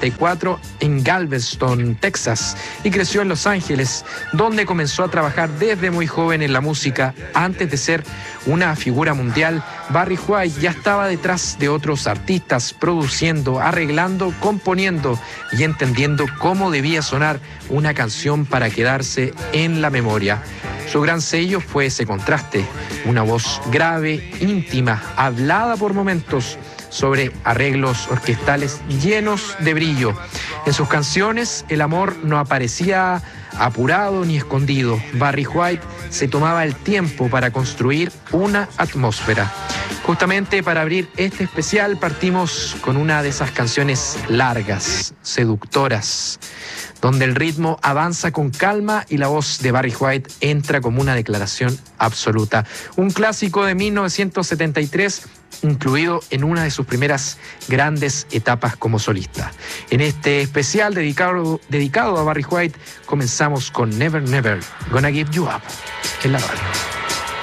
1994 en Galveston, Texas, y creció en Los Ángeles, donde comenzó a trabajar desde muy joven en la música. Antes de ser una figura mundial, Barry White ya estaba detrás de otros artistas, produciendo, arreglando, componiendo y entendiendo cómo debía sonar una canción para quedarse en la memoria. Su gran sello fue ese contraste, una voz grave, íntima, hablada por momentos, sobre arreglos orquestales llenos de brillo. En sus canciones el amor no aparecía apurado ni escondido. Barry White se tomaba el tiempo para construir una atmósfera. Justamente para abrir este especial partimos con una de esas canciones largas, seductoras, donde el ritmo avanza con calma y la voz de Barry White entra como una declaración absoluta. Un clásico de 1973, incluido en una de sus primeras grandes etapas como solista. En este especial dedicado a Barry White, comenzamos con Never Never Gonna Give You Up en la radio.